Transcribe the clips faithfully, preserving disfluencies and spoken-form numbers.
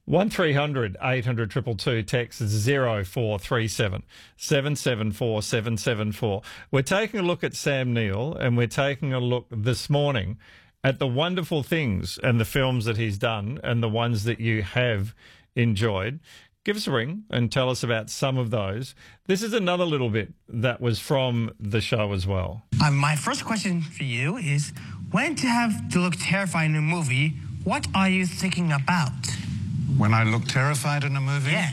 one three hundred eight hundred two two two, text zero four three seven seven seven four seven seven four. We're taking a look at Sam Neill, and we're taking a look this morning at the wonderful things and the films that he's done and the ones that you have enjoyed. Give us a ring and tell us about some of those. This is another little bit that was from the show as well. Uh, my first question for you is, when to have to look terrified in a movie, what are you thinking about? When I look terrified in a movie? Yeah.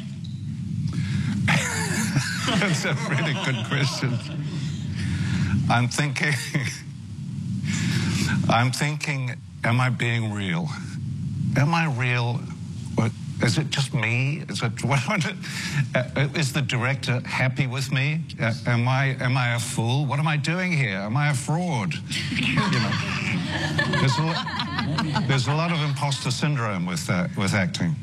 That's a really good question. I'm thinking... I'm thinking, am I being real? Am I real? Or is it just me? Is it, what, uh, is the director happy with me? Uh, am I am I a fool? What am I doing here? Am I a fraud? You know, there's a, lot, there's a lot of imposter syndrome with uh, with acting.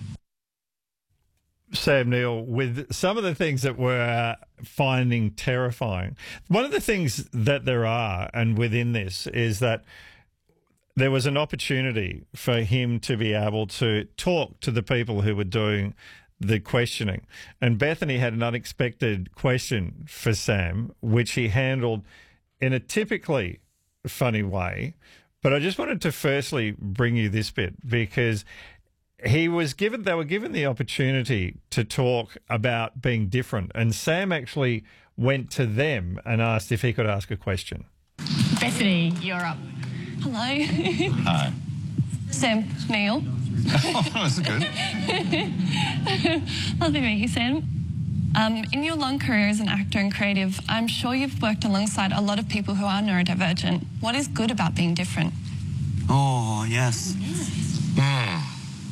Sam Neill, with some of the things that we're finding terrifying. One of the things that there are, and within this, is that there was an opportunity for him to be able to talk to the people who were doing the questioning. And Bethany had an unexpected question for Sam, which he handled in a typically funny way. But I just wanted to firstly bring you this bit, because he was given, they were given the opportunity to talk about being different. And Sam actually went to them and asked if he could ask a question. Bethany, you're up. Hello. Hi. Sam Neill. Oh, that's good. Lovely to meet you, Sam. Um, in your long career as an actor and creative, I'm sure you've worked alongside a lot of people who are neurodivergent. What is good about being different? Oh, yes. Mm.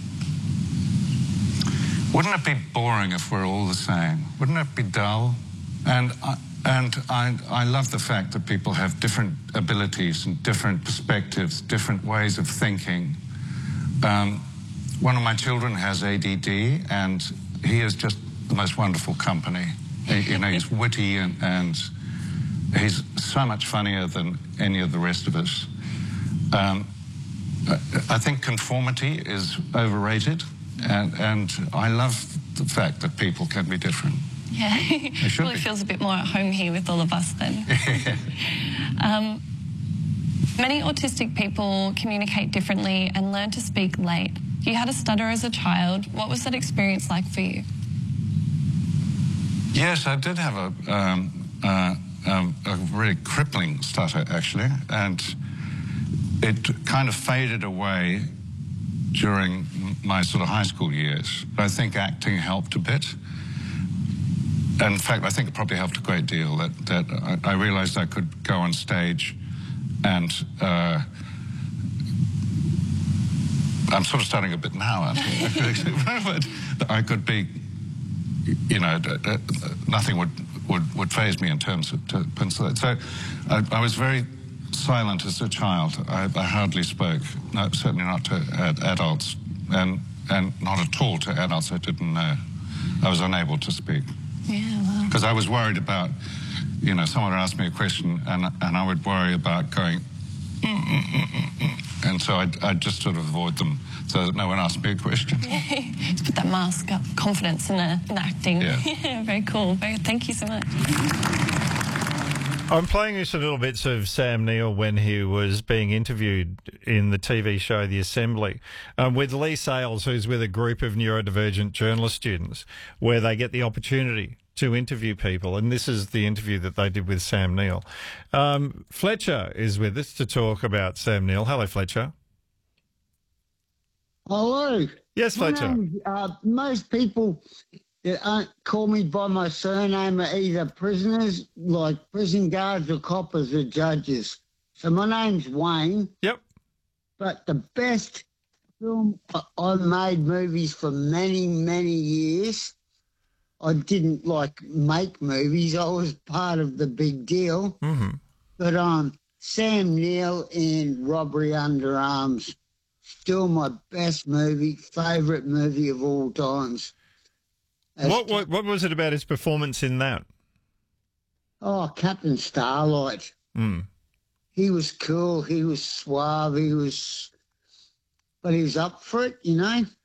Wouldn't it be boring if we're all the same? Wouldn't it be dull? And I, and I, I love the fact that people have different abilities and different perspectives, different ways of thinking. Um, one of my children has A D D, and he is just the most wonderful company. He, you know, he's witty and, and he's so much funnier than any of the rest of us. Um, I think conformity is overrated, and, and I love the fact that people can be different. Yeah, it probably be. feels a bit more at home here with all of us then. um, many autistic people communicate differently and learn to speak late. You had a stutter as a child. What was that experience like for you? Yes, I did have a, um, uh, um, a really crippling stutter, actually, and it kind of faded away during my sort of high school years. I think acting helped a bit. And in fact, I think it probably helped a great deal that, that I, I realized I could go on stage and uh, I'm sort of starting a bit now, aren't I? But I could be, you know, nothing would, would, would faze me in terms of to pencil it. So I, I was very silent as a child. I, I hardly spoke, no, certainly not to ad adults, and, and not at all to adults I didn't know. I was unable to speak. Yeah, well. Because I was worried about, you know, someone would ask me a question and, and I would worry about going, mm, mm, mm, mm, mm. And so I'd, I'd just sort of avoid them so that no one asked me a question. Yeah, just put that mask up, confidence in, uh, in acting. Yeah. Yeah, very cool. Very, thank you so much. I'm playing you some little bits of Sam Neill when he was being interviewed in the T V show The Assembly um, with Lee Sales, who's with a group of neurodivergent journalist students, where they get the opportunity to interview people. And this is the interview that they did with Sam Neill. Um, Fletcher is with us to talk about Sam Neill. Hello, Fletcher. Hello. Yes, Fletcher. Name, uh, most people that aren't call me by my surname are either prisoners, like prison guards, or coppers, or judges. So my name's Wayne. Yep. But the best film, I, I made movies for many, many years. I didn't, like, make movies. I was part of the big deal. Mm-hmm. But um, Sam Neill in Robbery Under Arms, still my best movie, favourite movie of all times. What, what what was it about his performance in that? Oh, Captain Starlight. Mm. He was cool. He was suave. He was, but he was up for it, you know.